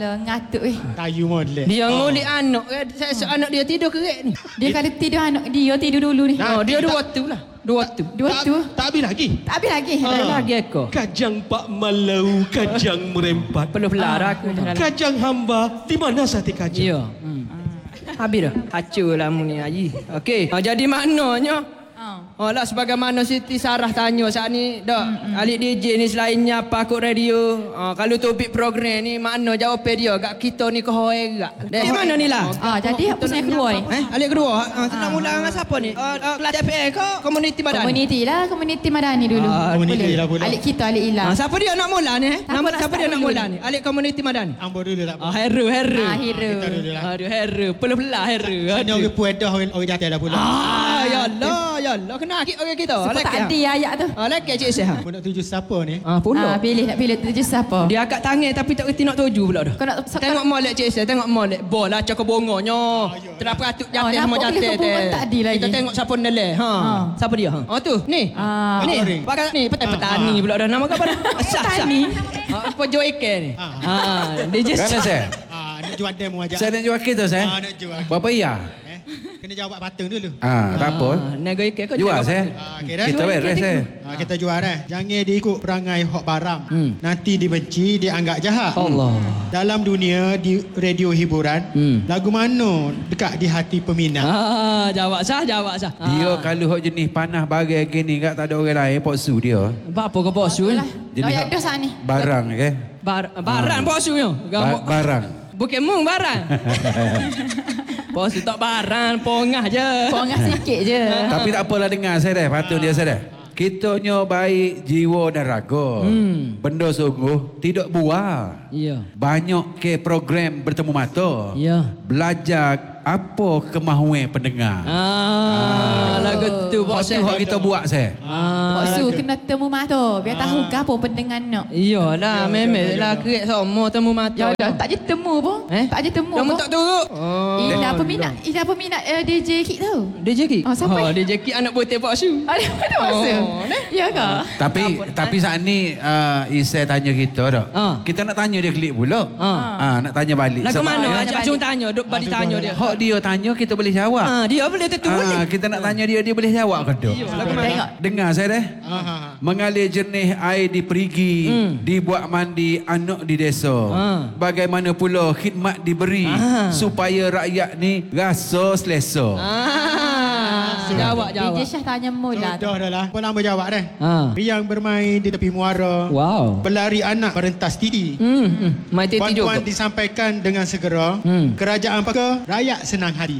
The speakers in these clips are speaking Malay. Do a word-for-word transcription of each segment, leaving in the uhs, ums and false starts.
ngatuk eh. Kayu molek. Dia ngulik anak. Saya anak dia tidur kerek ni. Dia kalau tidur anak dia tidur dulu ni. Oh, dia dua waktu lah. Dua waktu. Dua waktu. Tak habis lagi. Tak habis lagi. Tak ada lagi ekor. Kajang Pak Malau, kajang merempat. Perlu pelar aku. Kajang hamba, di mana sate kajang? Ya. Hmm. Habis dah. Hancur lah mu ni Haji. Okey. Ha, jadi maknanya oh lah sebagaimana Siti Sarah tanya saat ni dak mm-hmm. alik D J ni selainnya apa akut radio oh, kalau topik program ni mana jawab dia gak kita ni ke hoe gak dari mana ni lah ah jadi apa saya kedua ni eh alik kedua ha nak mula dengan siapa ni uh, uh, kelas F A ke komuniti madani komuniti lah komuniti madani dulu ah, komuniti lah pula alik kita alik ilah ha, siapa dia nak mula ni eh nama siapa dia nak mula ni alik komuniti madani ambo dulu tak apa ah heru heru ah heru aduh heru pelah-pelah heru ada orang puedah orang orang jatuh dah pula ah ya Allah ya Allah kena akik orang kita sebab tak ada ayat tu ah lagi cik Syah aku nak tuju siapa ni ah pula ah pilih nak pilih tuju siapa dia agak tangan tapi tak kerti nak tuju pula dah kau nak tengok molek cik Syah tengok molek bola cakap bongonyo teraperatuk jatuh sama jatuh kita tengok siapa neleh ha siapa dia ha oh tu ni ah ni pakai ni petani pula dah nama apa dah sah sah apa Joe Ike ni ha dia je kan saya ah nak jual demo aja saya nak jual kita saya ah nak jual berapa ya kena jawab patung dulu. Ah, tak apa. Nego Ike kau jual saya. Ah, okay, dah. Kita beres saya. Ah, kita jual dah. Jangan diikut perangai hok baram. Hmm. Nanti dibenci, dianggap jahat. Allah. Dalam dunia di radio hiburan, hmm. lagu mana dekat di hati peminat? Ah, jawab sah, jawab sah. Dia kalau hok jenis panah bagai gini enggak tak ada orang lain poksu dia. Apa ke poksu lah? Jenis oh, ya, dah ni. Barang ke? Bar barang poksu yo. Ba- barang. Bukan mung barang. Bos tak barang, pongah je. Pongah sikit je. Tapi tak apalah dengar saya dah. Patut dia saya dah. Kitanya baik jiwa dan raga. Hmm. Benda sungguh tidak buah. Ya. Banyak ke program bertemu mata. Ya. Belajar apa kemahuan pendengar. Ah, lagu tu bos tu hak kita buat saya. Ah, Boksu kena temu mata biar tahu gapo pendengar nak. Iyalah, memanglah kerek semua temu mata. Ya dah tak je temu pun. Eh? Tak je temu. Kamu pun. tak turut. Oh. Ida peminat, Ida peminat uh, D J Kik tu. D J Kik? Oh, siapa? Oh, D J Kik anak putih Boksu. Ada mana masa? Ya ke? Tapi tapi saat ni uh, Isai tanya kita dah. Ah. Kita nak tanya dia klik pula. Ah. Ah, nak tanya balik. Lagu Sebab mana? dia- Ajak cuma tanya, duk bagi tanya dia. Hak dia tanya kita boleh jawab. Ah, dia boleh tentu boleh. Ah, kita nak tanya dia dia boleh jawab ke tak? Lagu mana? Tengok. Dengar saya dah. Ah. Mengalir jernih air di perigi, Hmm. dibuat mandi anak di desa. Ah. Bagaimana pula khidmat diberi Ah. supaya rakyat ni rasa selesa. Ah, jawab jawab. D J Syah tanya mula. Dah dah lah. Apa nama jawab dah? Ah. Riang bermain di tepi muara. Wow. Pelari anak merentas tidi. Hmm, hmm. Mai teti juga. Puan-puan disampaikan dengan segera. Hmm. Kerajaan Paka, rakyat senang hati.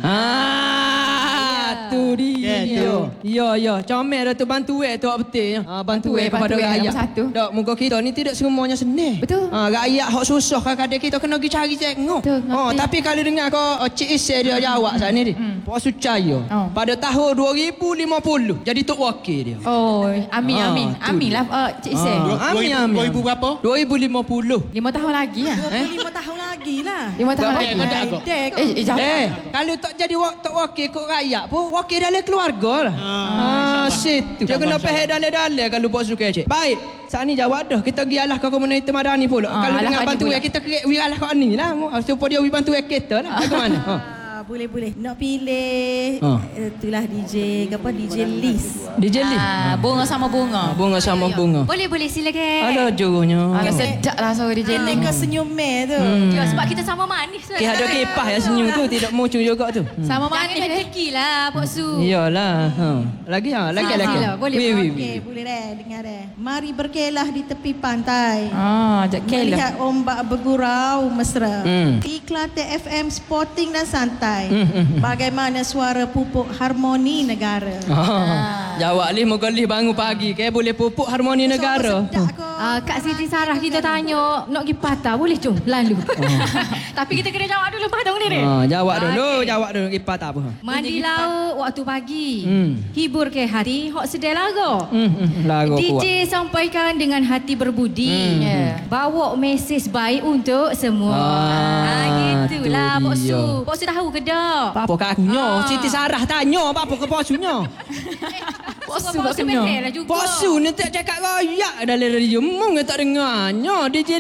Ah, tu dia. Ya, tu. Ya, ya. Comel dah tu bantu eh tu betul ya. Ah, bantu eh Bantu kepada eh, rakyat. nombor satu. Dok, muka kita ni tidak semuanya senang. Betul. Ah, rakyat hak susah kadang-kadang kita kena pergi cari tengok. Betul, ngerti. Oh, tapi kalau dengar kau oh, Cik Isai dia jawab sana ni. Hmm. Puas percaya. Oh. Pada tahun dua ribu lima puluh jadi tok wakil dia. Oh, amin Ah, amin. tu Amin dia. lah uh, Cik Isai. Ah. Dua- Amin, dua ribu- amin. dua ribu berapa? dua ribu lima puluh. Lima tahun lagi lah. Eh? Lima tahun lagi lah. Lima tahun Berapa lagi. yang ada kau? Dek. Eh, eh, jawab. Eh, kalau tak jadi wak, tak wakil kok rakyat pun, wakil dalam keluarga lah. Ah, situ. Dia kena pahit dalam-dalam kalau buat suka cik. Baik, saat ni jawab dah. Kita pergi alah ke komuniti madani pula. Ah, kalau alah dengan kat ni bantu pula. eh, kita kira we alah kat ni lah. Supaya dia we bantu eh kita lah. Bagaimana? Ha. Ah, boleh boleh. Nak pilih Ah. eh, itulah D J apa D J Liz. D J Lee. Ah, bunga sama bunga. Bunga sama bunga. Boleh boleh silakan. Ada jurunya. Agak sedap lah suara D J Pilih ni. ke senyum meh tu. Ya, sebab kita sama manis. Ke ada kipas yang senyum tu tidak muncul juga tu. Sama Jangan manis deh. deki lah Pak Su. Iyalah. Ha. Lagi ha, lagi Sama lagi. lah, boleh, Wih, wih, Okey, wih. boleh deh dengar deh. Mari berkelah di tepi pantai. Ah, ajak Kel lah. Melihat ombak bergurau mesra. Hmm. Iklan T F M sporting dan santai. Hmm, hmm, hmm. Bagaimana suara pupuk harmoni negara. Ah. Jawab Lih, moga Lih bangun pagi. Ke boleh pupuk harmoni negara. Sedap kau. Ah, Kak Siti Sarah kita tanya nak pergi patah boleh jom lalu. Tapi kita kena jawab dulu patah ni deh. Ah, jawab dulu, Okey. jawap dulu kipas tak apa. Mandi laut waktu pagi. Hmm. Hibur ke hati, hok sedih lagu. Hmm, hmm, lagu D kuat. J sampaikan dengan hati berbudi. Hmm. Ya. Bawa mesej baik untuk semua. Ah, Ah, gitulah tu Pak dia. Su. Pak Su tahu ke dak? Apa kakunya? Ah. Siti Sarah tanya apa ke posunya? Pak Su buat kena. lah juga. Posu ni tak cakap rakyat dalam radio. Mung tak dengarnya D J Lee.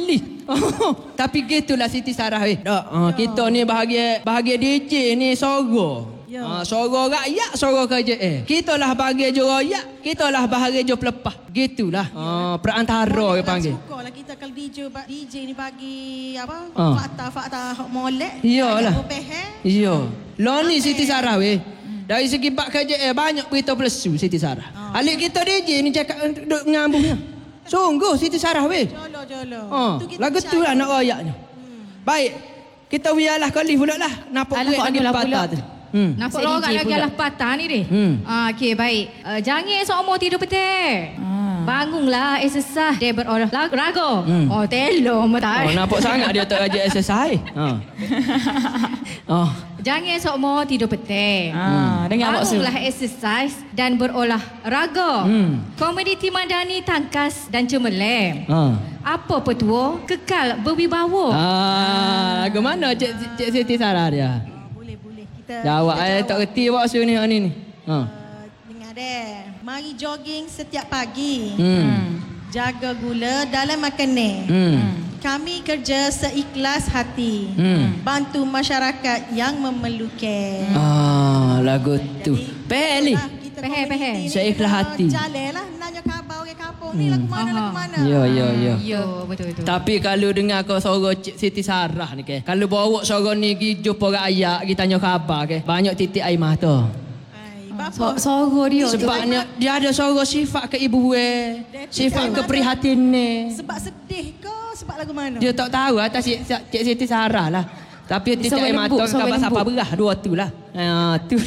Tapi gitulah Siti Sarah weh. Dok, uh, kita ni bahagia bahagia D J ni suara. Ya. Ah, suara rakyat, suara kerja eh. Kita lah bahagia jo rakyat, kita lah bahagia jo pelepah. Gitulah. Ah, perantara dia panggil. Suka lah kita kalau D J D J ni bagi apa? Ah. Fakta-fakta molek. Iyalah. Berpehe. Iya. Lo ni Siti Sarah weh. Dari segi bak kerja eh banyak berita pelesu Siti Sarah. Ah. Alik kita D J ni cakap duk ngambungnya. Sungguh Siti Sarah weh. Jolo jolo. Ha, Tu kita lagu tu lah nak rayaknya. Baik. Kita wiyalah kali pula lah. Nampak Alah, duit kau lagi adalah patah pula. tu. Hmm. Nampak Asyik lorak D J lagi pula. alas patah ni deh. Hmm. Ah, okey, baik. Uh, jangan seumur tidur petang. Ah. Bangunlah, exercise. Dia berolahraga. Hmm. Oh, telo Oh, mata. nampak sangat dia tak rajin exercise. Ha. Oh. Jangan seumur tidur petang. Ah, dengar maksud. Bangunlah exercise dan berolahraga. Hmm. Komuniti madani tangkas dan cemerlang. Ha. Apa petua kekal berwibawa. Ah, lagu mana Cik, Cik Siti Sarah dia? Boleh boleh. Kita Jawab kita eh tak reti maksud ni ni ni. Ha. Uh, dengar deh. Mari jogging setiap pagi. Hmm. Jaga gula dalam makanan. Hmm. Kami kerja seikhlas hati. Hmm. Bantu masyarakat yang memerlukan. Ah, lagu tu. Peli. Pehe, pehe. Seikhlas Seikhlas hati. Jalan lah. Nanya khabar orang kampung ni lagu mana, lagu mana. Ya, ya, ya. Ya, betul-betul. Tapi kalau dengar kau suara Cik Siti Sarah ni ke, kalau bawa suara ni pergi jumpa rakyat, pergi tanya khabar ke, banyak titik air mata. Ai, So, bapa. suara dia tu. Sebabnya dia ada suara sifat keibuan, sifat keprihatinan. Sebab sedih ke? Sebab lagu mana? Dia tak tahu atas Cik, Cik Siti Sarah lah. Tapi titik Suara air mata lembut, suara khabar siapa lembut. berah, dua tu lah. Ha, tu.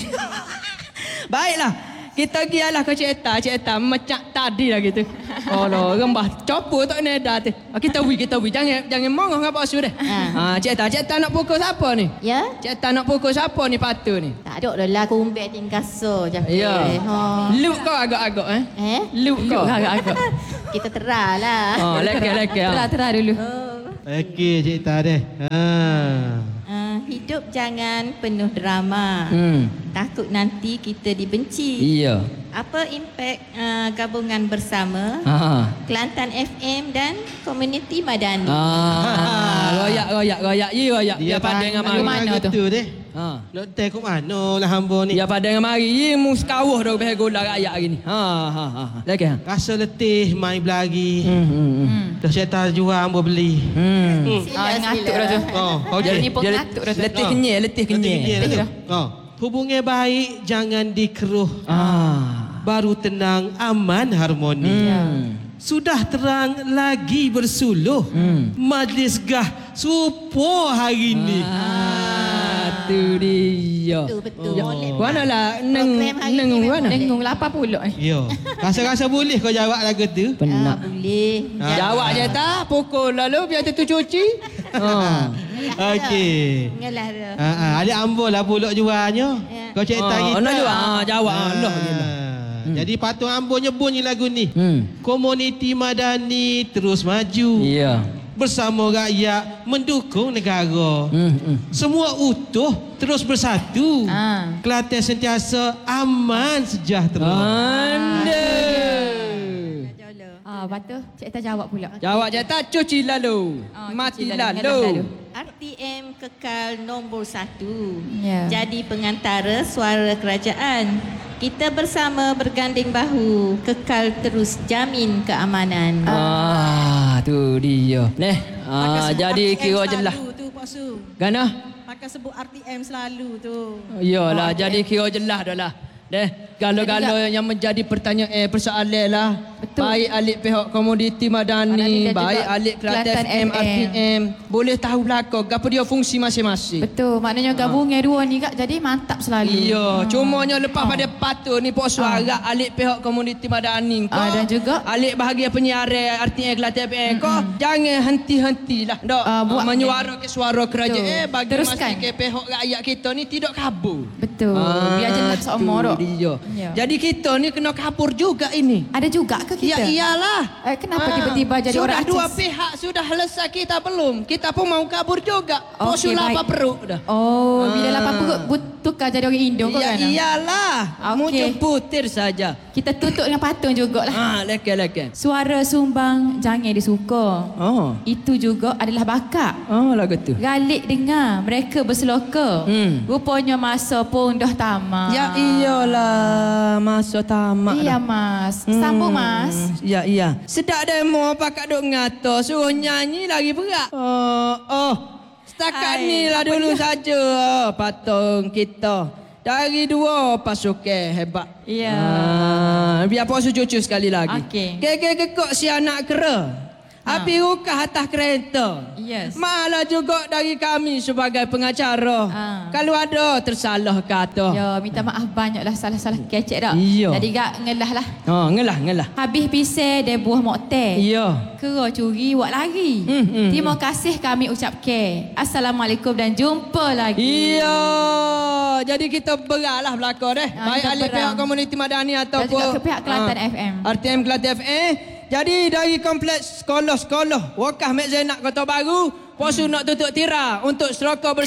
Baiklah. Kita pergi lah ke Cik Eta. Cik Eta mecak tadi lah gitu. Oh no, rembah copo tak neda tu. Ah, kita wi, kita wi. Jangan jangan mongong apa asu deh. Ha, Cik Eta, Cik Eta nak pukul siapa ni? Ya? Cik Eta nak pukul siapa ni patu ni? Tak ada dah lah kumbek tinggal so je. Ya. Ha. Luk kau agak-agak eh? Eh? Luk kau. Agak-agak. Kita terah lah. Oh, leke-leke. Terah-terah dulu. Okey, Cik Ta deh. Ha. Uh, hidup jangan penuh drama. Hmm. Takut nanti kita dibenci. Iya. Apa impak uh, gabungan bersama Ha. Kelantan F M dan komuniti madani? Ah, royak royak royak ye royak. Dia pada dengan Lagu mari. mana tu? Tu deh. Ha. Nak teh kat mana lah hamba ni. Dia pada dengan mari. Ye mu sekawah dah behar gula rakyat hari ni. Ha ha ha. Lagi ha. Rasa letih mai belagi. Hmm hmm. hmm. Dah saya tak jual hamba beli. Hmm. Ah, ngantuk dah tu. Oh, Dia okey. ni pun Dia ngantuk dah tu. letih kenyek, letih kenyek. Letih dah. Oh. Hubungan baik jangan dikeruh. Ah. Baru tenang, aman, harmoni. Hmm. Sudah terang lagi bersuluh. Hmm. Majlis gah supo hari ni. Ah, tu dia. Betul betul. Boleh. Mana lah neng Program hari neng ni mana? Dengung lapan puluh eh. Yo. Rasa-rasa boleh kau jawab lagu tu? Ah, Penak. boleh. Ah. Jawab je tak? Pukul lalu biar tu cuci. Ha. Okey. Ingatlah dia. Ha ah, ada ambo lah pulak jualnya. Ya. Kau cek tak Oh, kita. nak jawab. Ah, jawab. Ah, Allah je lah. Hmm. Jadi patut ambo nyebunyi lagu ni. Hmm. Komuniti madani terus maju. Iya. Bersama rakyat mendukung negara. Hmm. hmm. Semua utuh terus bersatu. Ah. Kelantan sentiasa aman sejahtera. Anda. Ah, lepas tu Cik Eta jawab pula. Jawab je tak cuci lalu. Ah, Mati cuci lalu, lalu. ngelah lalu. R T M kekal nombor satu. Ya. Jadi pengantara suara kerajaan. Kita bersama berganding bahu. Kekal terus jamin keamanan. Ah, tu dia. Neh, ah, Pakai jadi sebut kira R T M jelas. selalu tu, Pak Su. Gana? Pakai sebut R T M selalu tu. Iyalah, jadi kira jelas dah lah. Deh, kalau-kalau yang menjadi pertanyaan eh, persoalan lah. Betul. Baik alik pihak komoditi madani, Madani dan baik juga alik Kelantan Kelantan F M, F M. R T M. Boleh tahu belakang, apa dia fungsi masing-masing. Betul, maknanya gabungan dua ni kak jadi mantap selalu. Iya, cumanya lepas Ah. pada patut ni pok suara alik pihak komoditi madani kau. Ah, dan juga- alik bahagian penyiaran R T M Kelantan F M kau. Jangan henti-hentilah dok. Ah, buat- menyuarakan suara kerajaan Betul. eh bagi Teruskan. memastikan pihak rakyat kita ni tidak kabur. Betul. Ah, Biar jelas seumur dok. D J Jo. Ya. Jadi kita ni kena kapur juga ini. Ada juga ke kita? Ya iyalah. Eh, kenapa Ah, tiba-tiba jadi sudah orang Sudah dua artis? pihak sudah selesai, kita belum. Kita pun mau kabur juga. Okey, Posul apa baik. perut dah. Oh, bila Ah. lapar perut but- tukar jadi orang Indo kau Ya kan? iyalah. Okey. Muncul putir saja. Kita tutup dengan patung jugalah. Ah, leke-leke. Suara sumbang jangan disuka. Oh. Itu juga adalah bakat. Oh, lagu tu. Galik dengar mereka berseloka. Hmm. Rupanya masa pun dah tamat. Ya iyalah, masa tamat Iya dah. mas. Hmm. Sambung mas. Ya iya. Sedak demo pakat duk ngata, suruh nyanyi lagi berat. Oh, oh. Setakat Ai, ni lah apa dulu dia? saja oh, patung kita. Dari dua pasukan hebat. Ya. Ah, biar puas cucu sekali lagi. Okey. Kek kekok si anak kera. Ha. Api rukah atas kereta. Yes. Malah juga dari kami sebagai pengacara. Ha. Kalau ada tersalah kata. Ya, minta maaf banyaklah salah-salah kecek dah. Iya. Jadi gak ngelah lah. Oh, ngelah ngelah. Habis pisau dia buah moktel. Iya. Kera curi buat lari. Hmm, hmm, Terima kasih kami ucap ke. Assalamualaikum dan jumpa lagi. Iya, jadi kita berahlah belakang deh. Ah, Baik kita ahli berang. pihak komuniti madani ataupun juga ke pihak Kelantan F M. R T M Kelantan F M. Jadi dari kompleks sekolah-sekolah Wakaf Mek Zainab Kota Baru, posu nak tutup tira untuk seroka